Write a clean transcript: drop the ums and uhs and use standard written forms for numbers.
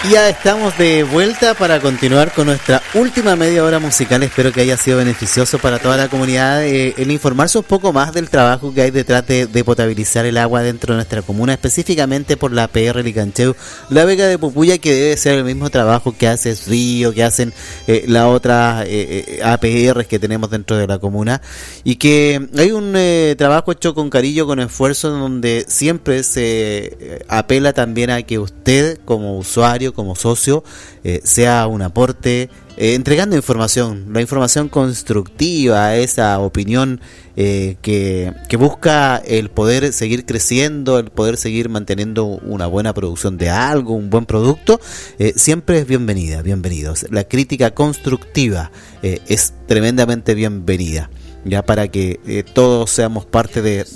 Ya estamos de vuelta para continuar con nuestra última media hora musical. Espero que haya sido beneficioso para toda la comunidad el informarse un poco más del trabajo que hay detrás de potabilizar el agua dentro de nuestra comuna, específicamente por la PR Licancheu, la Vega de Pupuya, que debe ser el mismo trabajo que hace Río, que hacen las otras APRs que tenemos dentro de la comuna, y que hay un trabajo hecho con cariño, con esfuerzo, donde siempre se apela también a que usted como usuario, como socio, sea un aporte, entregando información, la información constructiva, esa opinión que busca el poder seguir creciendo, el poder seguir manteniendo una buena producción de algo, un buen producto, siempre es bienvenidos. La crítica constructiva es tremendamente bienvenida, ya para que todos seamos parte de